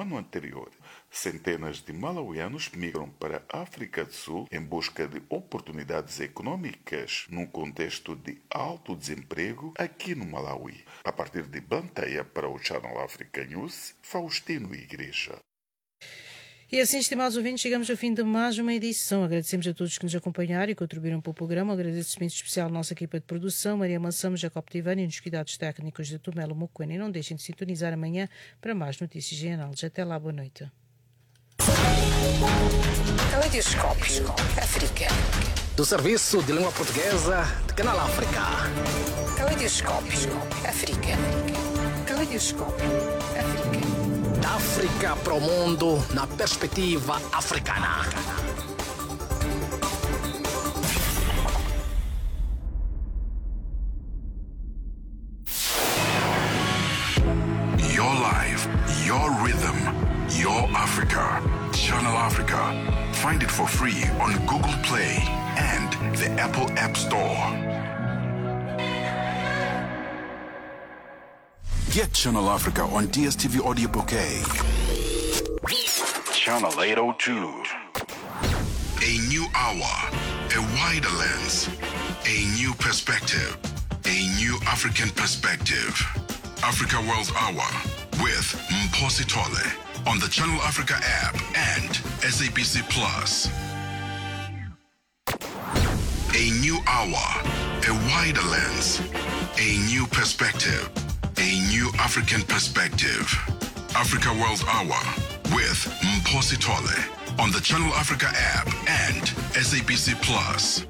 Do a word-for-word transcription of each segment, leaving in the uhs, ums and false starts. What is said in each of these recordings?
ano anterior. Centenas de malauianos migram para a África do Sul em busca de oportunidades econômicas num contexto de alto desemprego aqui no Malawi. A partir de Blantyre para o Channel Africa News, Faustino Igreja. E assim, estimados ouvintes, chegamos ao fim de mais uma edição. Agradecemos a todos que nos acompanharam e contribuíram para o programa. Agradecimento especial à nossa equipa de produção, Maria Mansamo, Jacob Tivani e nos cuidados técnicos de Tomelo Mocoena. E não deixem de sintonizar amanhã para mais notícias generais. Até lá, boa noite. Caleidoscópio África. Do Serviço de Língua Portuguesa de Canal África. Caleidoscópio África. Caleidoscópio África. Da África para o mundo, na perspectiva africana. Your life, your rhythm, your Africa. Channel Africa. Find it for free on Google Play and the Apple App Store. Get Channel Africa on D S T V Audio Bouquet. Channel eight oh two. A new hour, a wider lens, a new perspective, a new African perspective. Africa World Hour with Mposi Tole on the Channel Africa app and S A B C Plus. A new hour, a wider lens, a new perspective, a new African perspective. Africa World Hour with Mposi Tole on the Channel Africa app and S A B C Plus.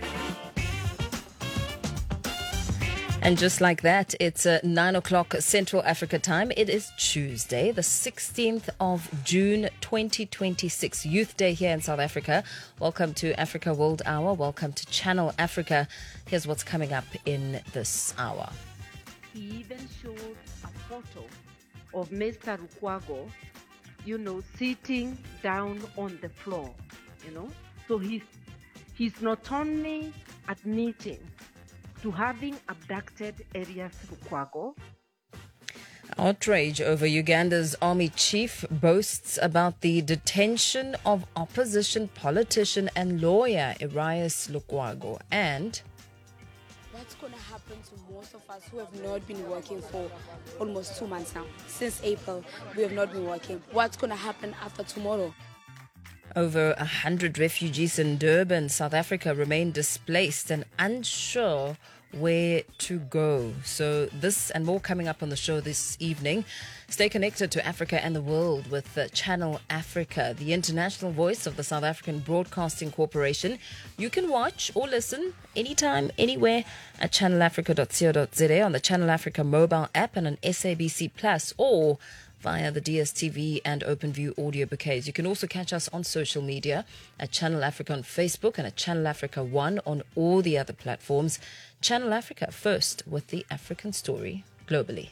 And just like that, it's uh, nine o'clock Central Africa time. It is Tuesday, the sixteenth of June, twenty twenty-six. Youth Day here in South Africa. Welcome to Africa World Hour. Welcome to Channel Africa. Here's what's coming up in this hour. He even showed a photo of Mister Lukwago, you know, sitting down on the floor, you know. So he's, he's not only admitting to having abducted Elias Lukwago. Outrage over Uganda's army chief boasts about the detention of opposition politician and lawyer Elias Lukwago. And what's going to happen to most of us who have not been working for almost two months now? Since April, we have not been working. What's going to happen after tomorrow? Over a hundred refugees in Durban, South Africa, remain displaced and unsure where to go. So this and more coming up on the show this evening. Stay connected to Africa and the world with uh, Channel Africa, the international voice of the South African Broadcasting Corporation. You can watch or listen anytime, anywhere at channel africa dot co dot za on the Channel Africa mobile app and on S A B C Plus, or via the D S T V and OpenView audio bouquets. You can also catch us on social media at Channel Africa on Facebook and at Channel Africa One on all the other platforms. Channel Africa, first with the African story globally.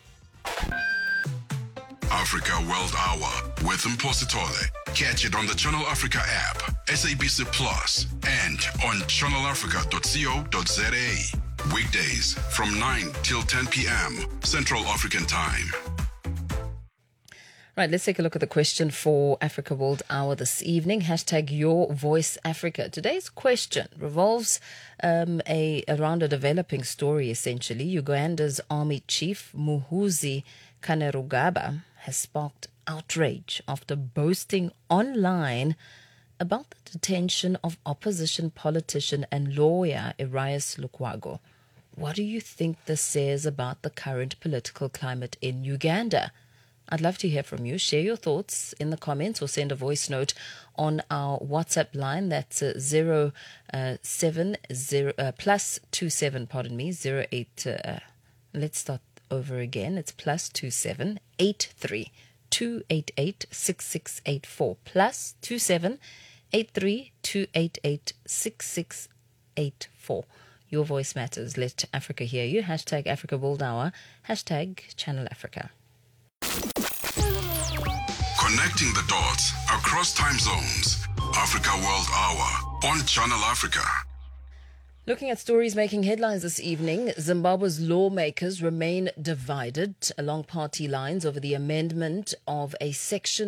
Africa World Hour with Mposi Tole. Catch it on the Channel Africa app, S A B C Plus, and on channel africa dot co dot za. Weekdays from nine till ten p.m. Central African Time. Right, let's take a look at the question for Africa World Hour this evening. Hashtag Your Voice Africa. Today's question revolves um, a around a developing story, essentially. Uganda's army chief, Muhoozi Kainerugaba, has sparked outrage after boasting online about the detention of opposition politician and lawyer Elias Lukwago. What do you think this says about the current political climate in Uganda? I'd love to hear from you. Share your thoughts in the comments or send a voice note on our WhatsApp line. That's uh, zero uh, seven zero uh, plus two seven. Pardon me, zero eight. Uh, let's start over again. It's plus two seven eight three two eight eight six six eight four. Plus two seven eight three two eight eight six six eight four. Your voice matters. Let Africa hear you. Hashtag Africa World Hour. Hashtag Channel Africa. Connecting the dots across time zones. Africa World Hour on Channel Africa. Looking at stories making headlines this evening, Zimbabwe's lawmakers remain divided along party lines over the amendment of a section